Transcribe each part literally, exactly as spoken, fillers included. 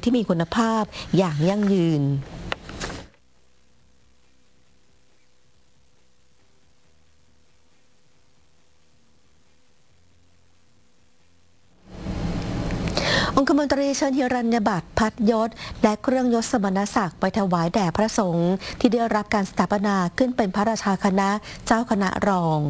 ที่มีคุณภาพอย่างยั่งยืนองคมนตรีเชิญฮิรัญญบัตรพัดยศและเครื่องยศสมณศักดิ์ไปถวายแด่พระสงฆ์ที่ได้รับการสถาปนาขึ้นเป็นพระราชาคณะเจ้าคณะรอง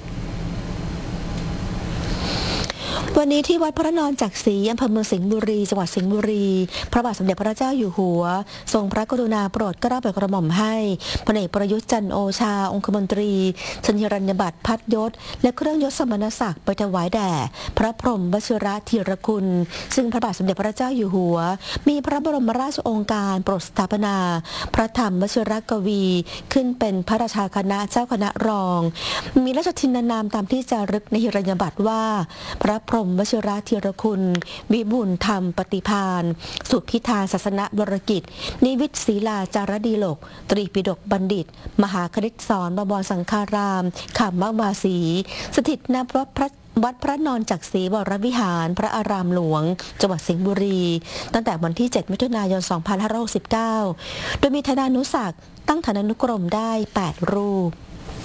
วันนี้ที่วัดพระนอนจักรีอำเภอเมืองสิงห์บุรีจังหวัดสิงห์บุรีพระบาทสมเด็จพระเจ้าอยู่หัวทรงพระกรุณาโปรดเกล้าโปรดกระหม่อมให้พลเอกประยุทธ์จันทร์โอชาองคมนตรีเชิญฮิรัญญบัตรพัดยศและเครื่องยศสมณศักดิ์ไปถวายแด่พระพรหมวชิรธีรคุณซึ่งพระบาทสมเด็จพระเจ้าอยู่หัวมีพระบรมราชโองการโปรดสถาปนาพระธรรมวชิรกวีขึ้นเป็นพระราชาคณะเจ้าคณะรองมีราชทินนามตามที่จารึกในฮิรัญญบัตรว่าพระพรหมวชิรธีรคุณวิบูลย์ธรรมปฏิภาณสุพิธาศาสนบรกิจนิวิตศีลาจารดีโลกตรีปิฎกบัณฑิตมหาคณิตสอนบวรสังฆารามขามวาสีสถิตณวัดพระวัดพระนอนจักรีวรวิหารพระอารามหลวงจังหวัดสิงห์บุรีตั้งแต่วันที่เจ็ดมิถุนายนสองพันห้าร้อยหกสิบเก้าโดยมีธนานุศักดิ์ตั้งฐานานุกรมได้แปดรูป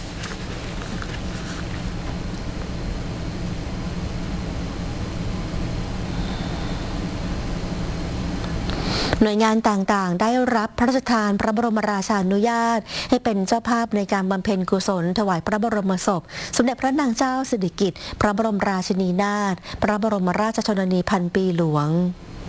หน่วยงานต่างๆได้รับพระราชทานพระบรมราชานุญาตให้เป็นเจ้าภาพในการบำเพ็ญกุศลถวายพระบรมศพสมเด็จพระนางเจ้าสิริกิติ์พระบรมราชินีนาถพระบรมราชชนนีพันปีหลวง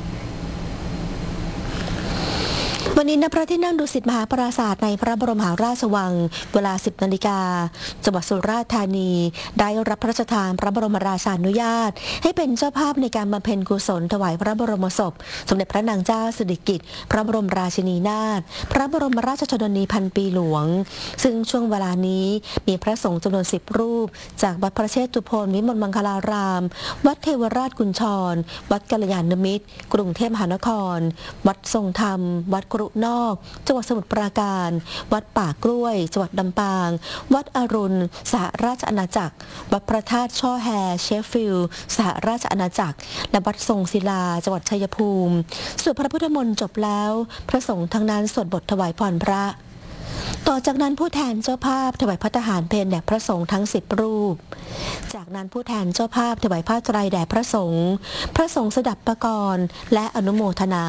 วันนี้ณพระที่นั่งดุสิตมหาปราสาทในพระบรมมหาราชวังเวลา สิบนาฬิกาจังหวัดสุราษฎร์ธานีได้รับพระราชทานพระบรมราชานุญาตให้เป็นเจ้าภาพในการบำเพ็ญกุศลถวายพระบรมศพสมเด็จพระนางเจ้าสิริกิติ์พระบรมราชินีนาถพระบรมราชชนนีพันปีหลวงซึ่งช่วงเวลานี้มีพระสงฆ์จำนวนสิบรูปจากวัดพระเชตุพนวิมลมังคลารามวัดเทวราชกุญชรวัดกัลยาณมิตรกรุงเทพมหานครวัดทรงธรรมวัดกรุนอกจังหวัดสมุทรปราการวัดป่ากล้วยจังหวัดลำปางวัดอรุณสหราชอาณาจักรวัดพระธาตุช่อแฮเชฟฟิลด์สหราชอาณาจักรและวัดทรงศิลาจังหวัดชัยภูมิสวดพระพุทธมนต์จบแล้วพระสงฆ์ทั้งนั้นสวดบทถวายพรพระต่อจากนั้นผู้แทนเจ้าภาพถวายพระทหารเพลแด่พระสงฆ์ทั้งสิบรูปจากนั้นผู้แทนเจ้าภาพถวายผ้าไตรแด่พระสงฆ์พระสงฆ์สดับประกรณ์และอนุโมทนา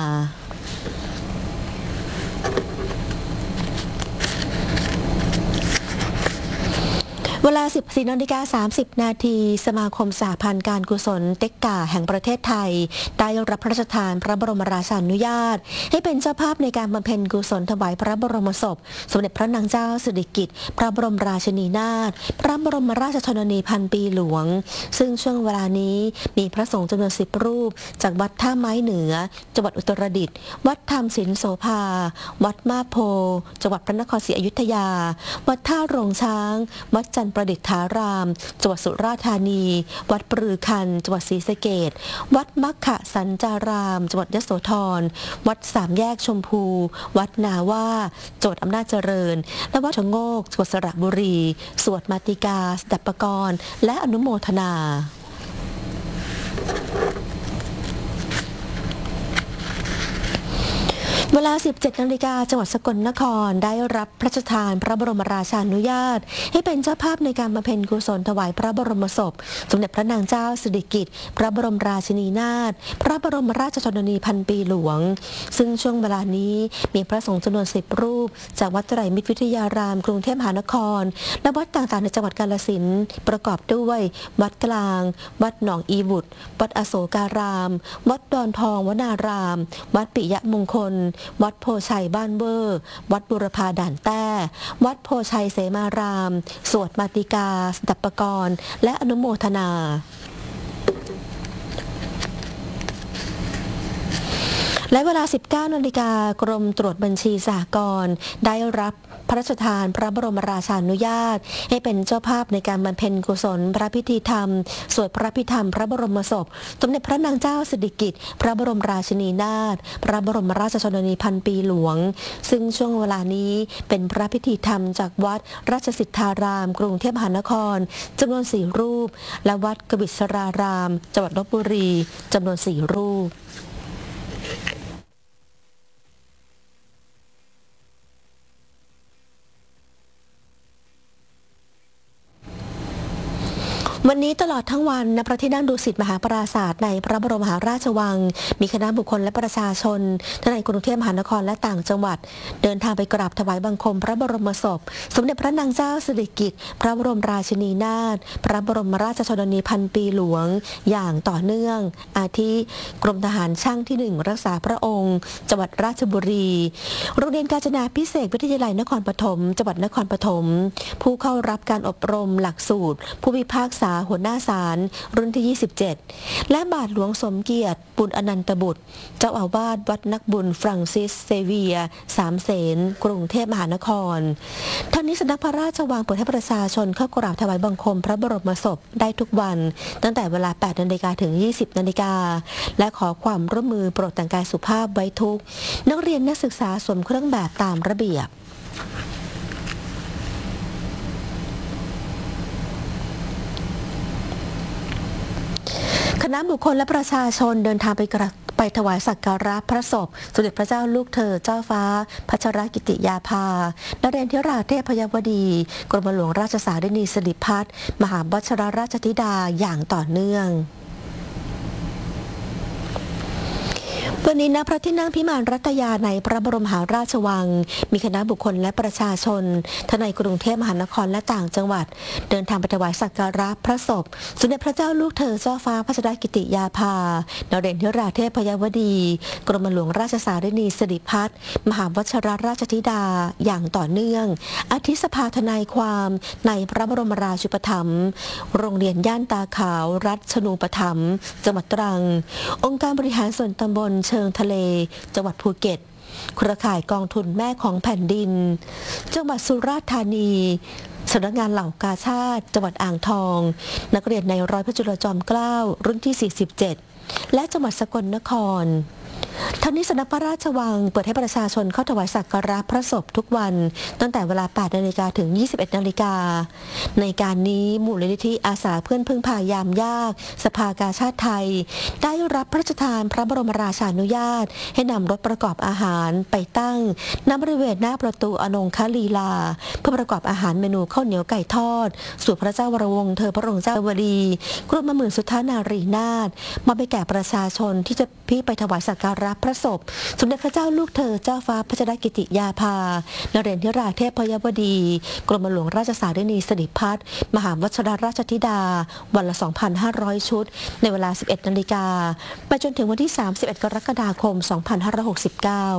เวลา สิบสี่นาฬิกาสามสิบนาทีสมาคมสหพันธ์การกุศลเต็กกาแห่งประเทศไทยได้รับพระราชทานพระบรมราชานุญาตให้เป็นเจ้าภาพในการบำเพ็ญกุศลถวายพระบรมศพสมเด็จพระนางเจ้าสิริกิติ์พระบรมราชินีนาถพระบรมราชชนนีพันปีหลวงซึ่งช่วงเวลานี้มีพระสงฆ์จำนวนสิบรูปจากวัดท่าไม้เหนือจังหวัดอุตรดิตถ์วัดธรรมศิลโสภาวัดมาโพจังหวัดพระนครศรีอยุธยาวัดท่าโรงช้างวัดจันประดิษฐารามจังหวัดสุราษฎร์ธานีวัดปรือคันจังหวัดศรีสะเกษวัดมัคคะสัญจารามจังหวัดยโสธรวัดสามแยกชมพูวัดนาว่าจังหวัดอำนาจเจริญและวัดชะโงกจังหวัดสระบุรีสวดมาติกาสดับประกรณ์และอนุโมทนาเวลา สิบเจ็ดนาฬิกาจังหวัดสกลนครได้รับพระราชทานพระบรมราชานุญาตให้เป็นเจ้าภาพในการบำเพ็ญกุศลถวายพระบรมศพสมเด็จพระนางเจ้าสิริกิติ์พระบรมราชินีนาถพระบรมราชชนนีพันปีหลวงซึ่งช่วงเวลานี้มีพระสงฆ์จำนวนสิบรูปจากวัดไตรมิตรวิทยารามกรุงเทพมหานครและวัดต่างๆในจังหวัดกาฬสินธุ์ประกอบด้วยวัดกลางวัดหนองอีบุตรวัดอโศการามวัดดอนทองวนารามวัดปิยมงคลวัดโพชัยบ้านเวอร์วัดบุรพาด่านแต้วัดโพชัยเสมารามสวดมาติกาสดับประกรณ์และอนุโมทนาและเวลา สิบเก้านาฬิกากรมตรวจบัญชีสหกรณ์ได้รับพระราชทานพระบรมราชานุญาตให้เป็นเจ้าภาพในการบำเพ็ญกุศลพระพิธีธรรมสวดพระพิธรรมพระบรมศพสมเด็จพระนางเจ้าสิริกิติ์พระบรมราชินีนาถพระบรมราชชนนีพันปีหลวงซึ่งช่วงเวลานี้เป็นพระพิธีธรรมจากวัดราชสิทธารามกรุงเทพมหานครจำนวนสี่รูปและวัดกบิษรารามจังหวัดลพบุรีจำนวนสี่รูปวันนี้ตลอดทั้งวันณพระที่นั่งดุสิตมหาปราสาทในพระบรมมหาราชวังมีคณะบุคคลและประชาชนทั้งในกรุงเทพมหานครและต่างจังหวัดเดินทางไปกราบถวายบังคมพระบรมศพสมเด็จพระนางเจ้าสิริกิติ์พระบรมราชินีนาถพระบรมราชชนนีพันปีหลวงอย่างต่อเนื่องอาทิกรมทหารช่างที่หนึ่งรักษาพระองค์จังหวัดราชบุรีโรงเรียนกาญจนาภิเษกวิทยาลัยนครปฐมจังหวัดนครปฐมผู้เข้ารับการอบรมหลักสูตรผู้พิพากษาหัวหน้าศาลรุ่นที่ยี่สิบเจ็ดและบาทหลวงสมเกียรติบุญอนันตบุตรเจ้าอาวาสวัดนักบุญฟรังซิสเซเวียสามเสนกรุงเทพมหานครทั้งนี้สำนักพระราชวังเปิดให้ประชาชนเข้ากราบถวายบังคมพระบรมศพได้ทุกวันตั้งแต่เวลา แปดนาฬิกา ถึง ยี่สิบนาฬิกาและขอความร่วมมือโปรดแต่งกายสุภาพไว้ทุกนักเรียนนักศึกษาสวมเครื่องแบบตามระเบียบคณะบุคคลและประชาชนเดินทางไปกราบไปถวายสักการะพระศพสมเด็จพระเจ้าลูกเธอเจ้าฟ้าพัชรกิติยาภานเรนทิราเทพยาวดีกรมหลวงราชสารินีสิริพัฒน์มหาวัชรราชธิดาอย่างต่อเนื่องวันนี้ณพระที่นั่งพิมานรัตยาในพระบรมมหาราชวังมีคณะบุคคลและประชาชนทั้งในกรุงเทพมหานครและต่างจังหวัดเดินทางไปถวายสักการะพระศพสมเด็จพระเจ้าลูกเธอเจ้าฟ้าพัชรกิติยาภานเรนทิราเทพยาวดีกรมหลวงราชสารินีสิริพัฒน์มหาวัชรราชธิดาอย่างต่อเนื่องอาทิสภาทนายความในพระบรมราชูปถัมภ์โรงเรียนย่านตาขาวรัฐชนูปถัมภ์จังหวัดตรังองค์การบริหารส่วนตำบลเชิงทะเลจังหวัดภูเก็ตเครือข่ายกองทุนแม่ของแผ่นดินจังหวัดสุราษฎร์ธานีสำนักงานเหล่ากาชาติจังหวัดอ่างทองนักเรียนในร้อยพระจุลจอมเกล้ารุ่นที่สี่สิบเจ็ดและจังหวัดสกลนครทั้งนี้สำนักพระราชวังเปิดให้ประชาชนเข้าถวายสักการะพระศพทุกวันตั้งแต่เวลา แปดนาฬิกา ถึง ยี่สิบเอ็ดนาฬิกาในการนี้มูลนิธิอาสาเพื่อนพึ่งพายามยากสภากาชาติไทยได้รับพระราชทานพระบรมราชานุญาตให้นำรถประกอบอาหารไปตั้งณบริเวณหน้าประตูอนงคลีลาเพื่อประกอบอาหารเมนูข้าวเหนียวไก่ทอดสู่พระเจ้าวรวงศ์เธอพระองค์เจ้าวรีกรมหมื่นสุทธานารีนาถมาไปแก่ประชาชนที่จะพี่ไปถวายสักการะพระศพสมเด็จพระเจ้าลูกเธอเจ้าฟ้าพัชรกิติยาภานเรนทิราเทพยาวดีกรมหลวงราชสารินีสิริพัฒน์มหาวัชรราชธิดาวันละ สองพันห้าร้อย ชุดในเวลา สิบเอ็ดนาฬิกาไปจนถึงวันที่ สามสิบเอ็ดกรกฎาคม สองพันห้าร้อยหกสิบเก้า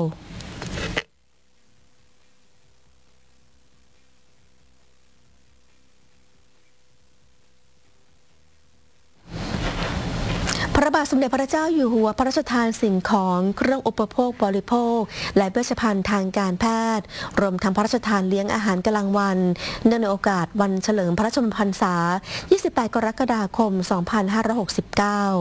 พระบาทสมเด็จพระเจ้าอยู่หัวพระราชทานสิ่งของเครื่องอุปโภคบริโภคและเวชภัณฑ์ทางการแพทย์รวมทั้งพระราชทานเลี้ยงอาหารกลางวันเนื่องในโอกาสวันเฉลิมพระชนมพรรษา ยี่สิบแปด กรกฎาคม สองพันห้าร้อยหกสิบเก้า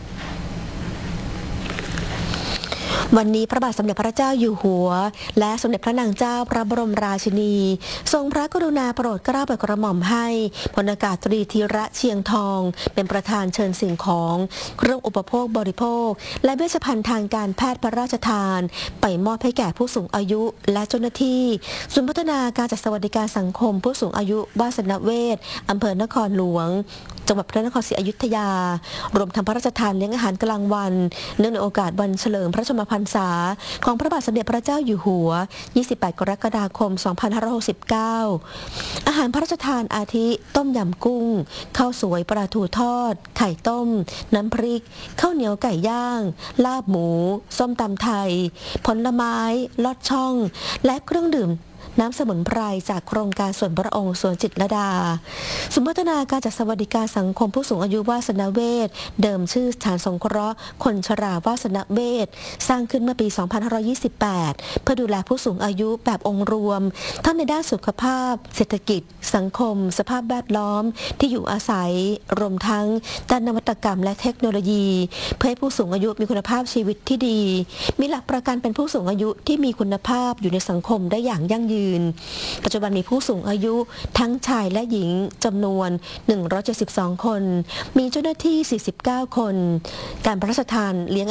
วันนี้พระบาทสมเด็จพระเจ้าอยู่หัวและสมเด็จพระนางเจ้าพระบรมราชินีทรงพระกรุณาโปรดเกล้าโปรดกระหม่อมให้พลอากาศตรีธีระเชียงทองเป็นประธานเชิญสิ่งของเครื่องอุปโภคบริโภคและเวชภัณฑ์ทางการแพทย์พระราชทานไปมอบให้แก่ผู้สูงอายุและเจ้าหน้าที่ศูนย์พัฒนาการจัดสวัสดิการสังคมผู้สูงอายุวาสนเวชอำเภอนครหลวงจังหวัดพระนครศรีอยุธยารวมทั้งพระราชทานเลี้ยงอาหารกลางวันเนื่องในโอกาสวันเฉลิมพระชนมพรรษาของพระบาทสมเด็จพระเจ้าอยู่หัว ยี่สิบแปด กรกฎาคม สองพันห้าร้อยหกสิบเก้า อาหารพระราชทานอาทิต้มยำกุ้งข้าวสวยปลาทูทอดไข่ต้มน้ำพริกข้าวเหนียวไก่ย่างลาบหมูส้มตำไทยผลไม้ลอดช่องและเครื่องดื่มน้ำสมุนไพรจากโครงการส่วนพระองค์สวนจิตรลดาสมพัฒนาการจัดสวัสดิการสังคมผู้สูงอายุวาสนเวชเดิมชื่อสถานสงเคราะห์คนชราวาสนเวชสร้างขึ้นเมื่อปี สองพันห้าร้อยยี่สิบแปด เพื่อดูแลผู้สูงอายุแบบองค์รวมทั้งในด้านสุขภาพเศรษฐกิจสังคมสภาพแวดล้อมที่อยู่อาศัยรวมทั้งด้านนวัตกรรมและเทคโนโลยีเพื่อให้ผู้สูงอายุมีคุณภาพชีวิตที่ดีมีหลักประกันเป็นผู้สูงอายุที่มีคุณภาพอยู่ในสังคมได้อย่างยั่งยืนปัจจุบันมีผู้สูงอายุทั้งชายและหญิงจำนวนหนึ่งร้อยเจ็ดสิบสองคนมีเจ้าหน้าที่สี่สิบเก้าคนการพระราชทานเลี้ยง